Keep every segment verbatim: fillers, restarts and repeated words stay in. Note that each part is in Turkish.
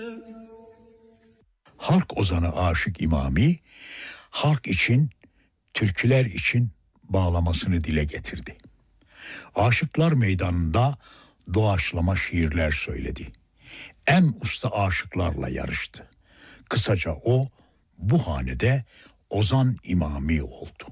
Halk ozanı Aşık İmami, halk için, türküler için bağlamasını dile getirdi. Aşıklar Meydanı'nda doğaçlama şiirler söyledi. En usta aşıklarla yarıştı. Kısaca o, bu hanede Ozan İmami oldu.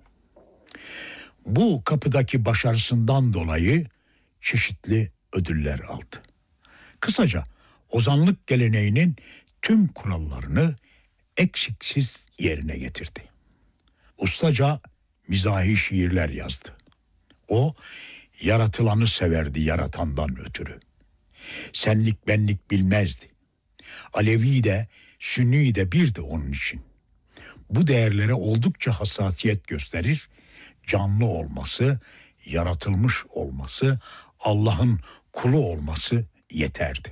Bu kapıdaki başarısından dolayı çeşitli ödüller aldı. Kısaca ozanlık geleneğinin tüm kurallarını eksiksiz yerine getirdi. Ustaca mizahi şiirler yazdı. O, yaratılanı severdi yaratandan ötürü. Senlik benlik bilmezdi. Alevi de, Sünni de birdi onun için. Bu değerlere oldukça hassasiyet gösterir, canlı olması, yaratılmış olması, Allah'ın kulu olması yeterdi.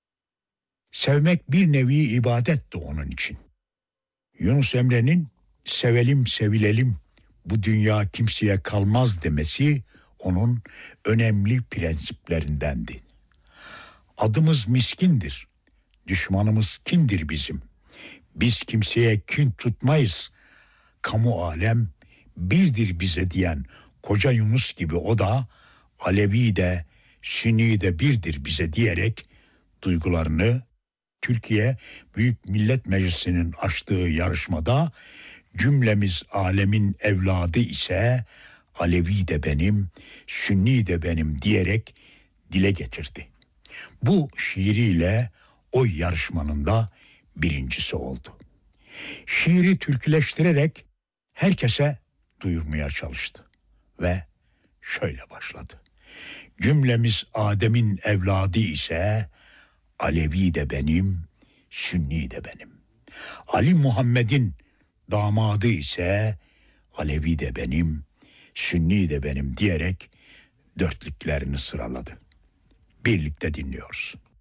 Sevmek bir nevi ibadetti onun için. Yunus Emre'nin sevelim sevilelim, bu dünya kimseye kalmaz demesi onun önemli prensiplerindendi. Adımız miskindir, düşmanımız kindir bizim. Biz kimseye kin tutmayız. Kamu alem birdir bize diyen koca Yunus gibi o da Alevi de Sünni de birdir bize diyerek duygularını Türkiye Büyük Millet Meclisi'nin açtığı yarışmada cümlemiz alemin evladı ise Alevi de benim, Sünni de benim diyerek dile getirdi. Bu şiiriyle o yarışmanın da birincisi oldu. Şiiri türküleştirerek herkese duyurmaya çalıştı ve şöyle başladı. Cümlemiz Adem'in evladı ise Alevi de benim, Sünni de benim. Ali Muhammed'in damadı ise Alevi de benim, Sünni de benim diyerek dörtlüklerini sıraladı. Birlikte dinliyoruz.